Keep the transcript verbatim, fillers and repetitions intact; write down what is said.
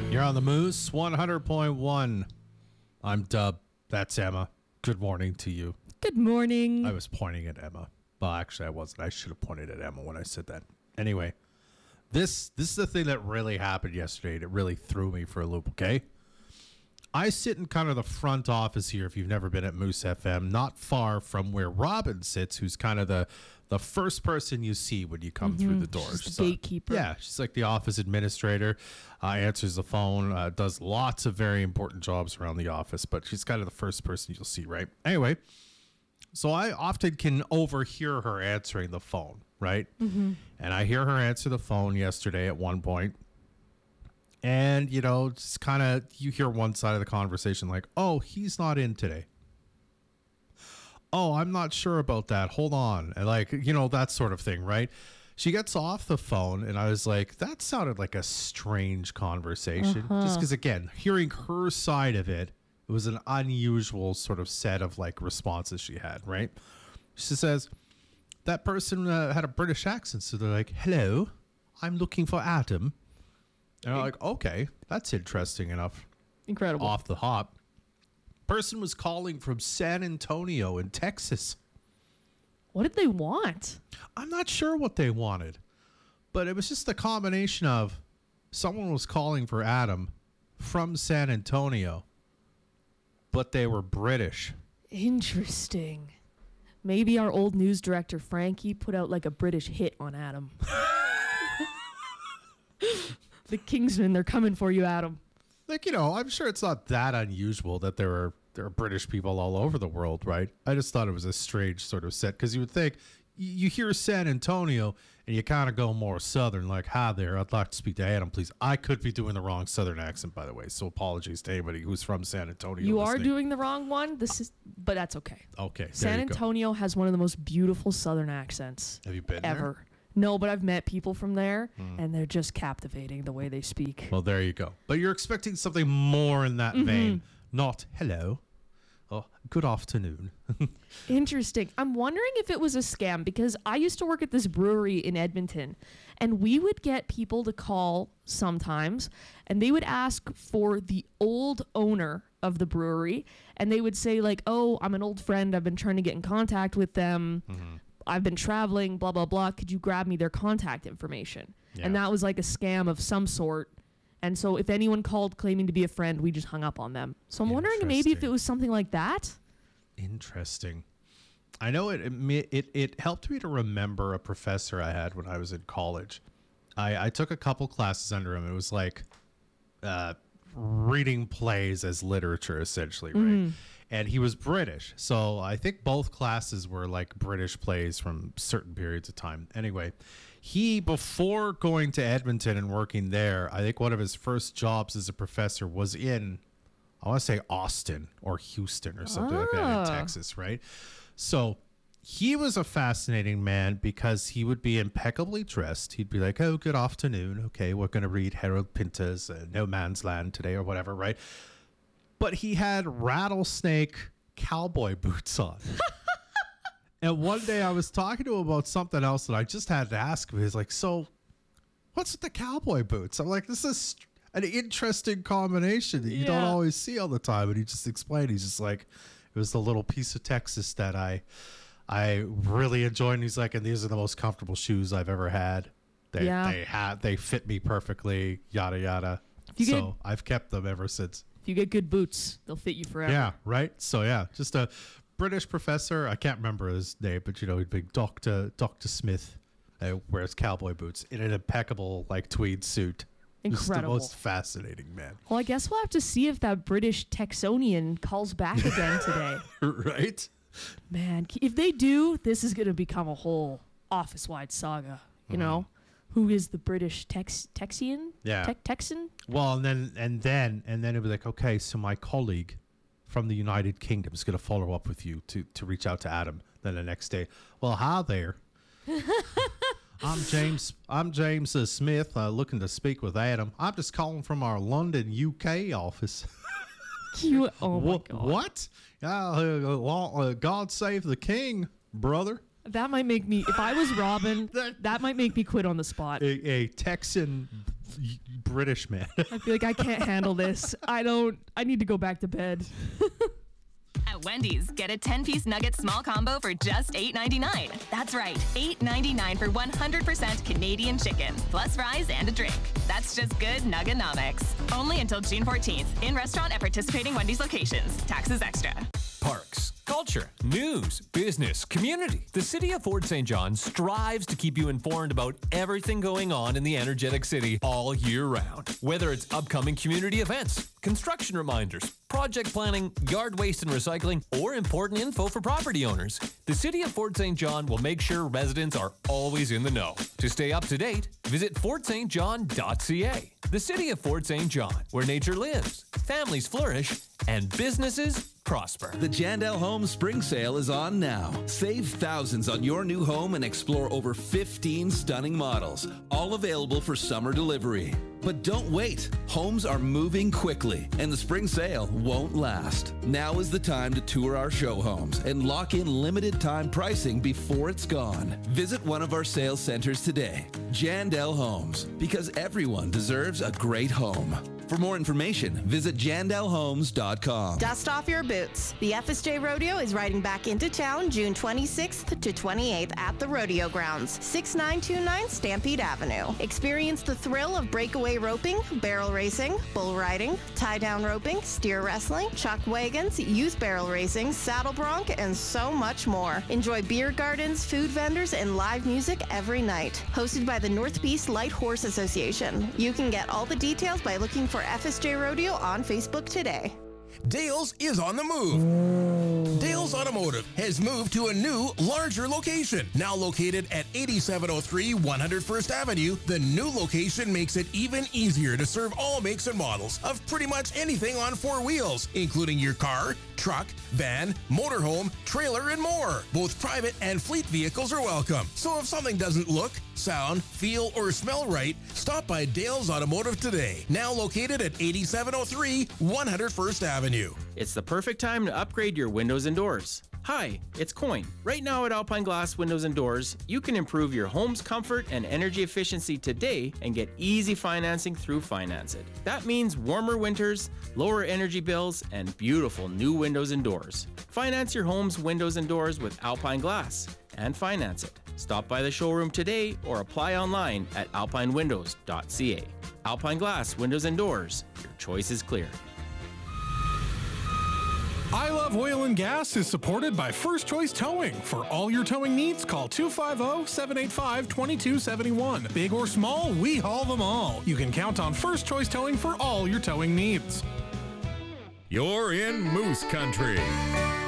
You're on the Moose, one hundred point one. I'm Dub. That's Emma. Good morning to you. Good morning. I was pointing at Emma. Well, actually, I wasn't. I should have pointed at Emma when I said that. Anyway, this this is the thing that really happened yesterday. It really threw me for a loop, okay? I sit in kind of the front office here, if you've never been at Moose F M, not far from where Robin sits, who's kind of the, the first person you see when you come mm-hmm. through the door. She's the so, gatekeeper. Yeah, she's like the office administrator, uh, answers the phone, uh, does lots of very important jobs around the office, but she's kind of the first person you'll see, right? Anyway, so I often can overhear her answering the phone, right? Mm-hmm. And I hear her answer the phone yesterday at one point. And, you know, just kind of, you hear one side of the conversation like, oh, he's not in today. Oh, I'm not sure about that. Hold on. And like, you know, that sort of thing, right? She gets off the phone and I was like, that sounded like a strange conversation. Uh-huh. Just because, again, hearing her side of it, it was an unusual sort of set of like responses she had, right? She says, that person uh, had a British accent. So they're like, hello, I'm looking for Adam. And I'm like, okay, that's interesting enough. Incredible. Off the hop. Person was calling from San Antonio in Texas. What did they want? I'm not sure what they wanted, but it was just a combination of someone was calling for Adam from San Antonio, but they were British. Interesting. Maybe our old news director, Frankie, put out like a British hit on Adam. The Kingsmen, they're coming for you, Adam. Like, you know, I'm sure it's not that unusual that there are there are British people all over the world, right? I just thought it was a strange sort of set because you would think you hear San Antonio and you kind of go more southern, like, hi there, I'd like to speak to Adam, please. I could be doing the wrong southern accent, by the way, so apologies to anybody who's from San Antonio. You listening. are doing the wrong one, This is, but that's okay. Okay. San Antonio go. has one of the most beautiful southern accents. Have you been ever? There? No, but I've met people from there, mm. and they're just captivating the way they speak. Well, there you go. But you're expecting something more in that mm-hmm. vein, not hello. Oh, good afternoon. Interesting. I'm wondering if it was a scam because I used to work at this brewery in Edmonton, and we would get people to call sometimes, and they would ask for the old owner of the brewery, and they would say like, oh, I'm an old friend. I've been trying to get in contact with them. Mm-hmm. I've been traveling, blah, blah, blah. Could you grab me their contact information? Yeah. And that was like a scam of some sort. And so if anyone called claiming to be a friend, we just hung up on them. So I'm wondering maybe if it was something like that. Interesting. I know it it, it it helped me to remember a professor I had when I was in college. I, I took a couple classes under him. It was like uh, reading plays as literature, essentially, right? Mm. And he was British. So I think both classes were like British plays from certain periods of time. Anyway, he, before going to Edmonton and working there, I think one of his first jobs as a professor was in, I want to say Austin or Houston or something ah. like that in Texas, right? So he was a fascinating man because he would be impeccably dressed. He'd be like, oh, good afternoon. Okay, we're going to read Harold Pinter's uh, No Man's Land today or whatever, right? But he had rattlesnake cowboy boots on. And one day I was talking to him about something else that I just had to ask him. He's like, so what's with the cowboy boots? I'm like, this is an interesting combination that you yeah. don't always see all the time. And he just explained, he's just like, it was the little piece of Texas that I I really enjoyed. And he's like, and these are the most comfortable shoes I've ever had. They yeah. they had they fit me perfectly, yada yada. You so get- I've kept them ever since. If you get good boots, they'll fit you forever. Yeah, right? So, yeah, just a British professor. I can't remember his name, but, you know, he'd be Doctor Doctor Smith, uh, wears cowboy boots in an impeccable, like, tweed suit. Incredible. Just the most fascinating man. Well, I guess we'll have to see if that British Texonian calls back again today. Right? Man, if they do, this is going to become a whole office-wide saga, you mm-hmm. know? Who is the British Tex Texian? Yeah. Te- Texan? Well, and then and then and then it was like, okay, so my colleague from the United Kingdom is going to follow up with you to to reach out to Adam. Then the next day, well, hi there. I'm James. I'm James uh, Smith, uh, looking to speak with Adam. I'm just calling from our London, U K office. You, oh my what, God. What? Uh, uh, uh, God save the king, brother. That might make me, if I was Robin, that might make me quit on the spot. A, a Texan British man. I feel like I can't handle this. I don't, I need to go back to bed. At Wendy's, get a ten-piece nugget small combo for just eight ninety-nine. That's right, eight ninety-nine for one hundred percent Canadian chicken, plus fries and a drink. That's just good nuggenomics. Only until June fourteenth, in restaurant at participating Wendy's locations. Taxes extra. Parks, culture, news, business, community. The City of Fort Saint John strives to keep you informed about everything going on in the energetic city all year round. Whether it's upcoming community events, construction reminders, project planning, yard waste and recycling, or important info for property owners, the City of Fort Saint John will make sure residents are always in the know. To stay up to date, visit fort st john dot c a. The City of Fort Saint John, where nature lives, families flourish, and businesses prosper. The Jandel Home Spring Sale is on now. Save thousands on your new home and explore over fifteen stunning models, all available for summer delivery. But don't wait. Homes are moving quickly, and the spring sale won't last. Now is the time to tour our show homes and lock in limited time pricing before it's gone. Visit one of our sales centers today. Jandel Homes, because everyone deserves a great home. For more information, visit jandel homes dot com. Dust off your boots. The F S J Rodeo is riding back into town June twenty-sixth to twenty-eighth at the Rodeo Grounds, six nine two nine Stampede Avenue. Experience the thrill of breakaway roping, barrel racing, bull riding, tie-down roping, steer wrestling, chuck wagons, youth barrel racing, saddle bronc, and so much more. Enjoy beer gardens, food vendors, and live music every night. Hosted by the Northeast Light Horse Association. You can get all the details by looking for For F S J Rodeo on Facebook today. Dales is on the move. Dales Automotive has moved to a new, larger location. Now located at eighty-seven oh three one hundred First Avenue, the new location makes it even easier to serve all makes and models of pretty much anything on four wheels, including your car, truck, van, motorhome, trailer, and more. Both private and fleet vehicles are welcome. So if something doesn't look, sound, feel, or smell right, stop by Dales Automotive today. Now located at eighty-seven oh three one hundred First Avenue. It's the perfect time to upgrade your windows and doors. Hi, it's Coin. Right now at Alpine Glass Windows and Doors, you can improve your home's comfort and energy efficiency today and get easy financing through Finance It. That means warmer winters, lower energy bills, and beautiful new windows and doors. Finance your home's windows and doors with Alpine Glass and Finance It. Stop by the showroom today or apply online at alpine windows dot c a. Alpine Glass Windows and Doors. Your choice is clear. I Love Oil and Gas is supported by First Choice Towing. For all your towing needs, call two five zero, seven eight five, two two seven one. Big or small, we haul them all. You can count on First Choice Towing for all your towing needs. You're in Moose Country.